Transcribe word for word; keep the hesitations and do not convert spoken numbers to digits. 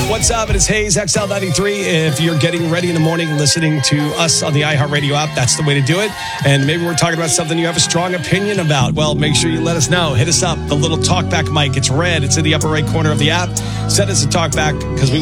What's up? It is Hayes, X L ninety-three. If you're getting ready in the morning listening to us on the iHeartRadio app, that's the way to do it. And maybe we're talking about something you have a strong opinion about. Well, make sure you let us know. Hit us up. The little talkback mic. It's red. It's in the upper right corner of the app. Send us a talkback because we